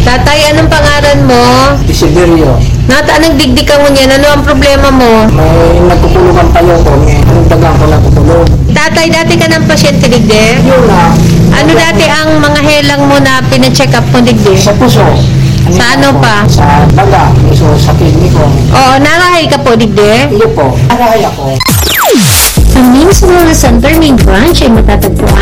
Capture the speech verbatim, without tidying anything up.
Tatay, anong pangalan mo? Isiberio. Nata, anong digdikan mo niyan? Ano ang problema mo? May nagkukulugan tayo ko. May anong dagang ko nagkukulog. Tatay, dati ka ng pasyente, digdi? Yun na. Ano dati ang mga helang mo na pina-check up mo, digdi? Sa puso. Sa ano pa? Sa baga. So, sa kidney ko. Oo, narahay ka po, digdi? Iyo po. Narahay ako. Ang Mindanao Center Main Branch ay matatagpuan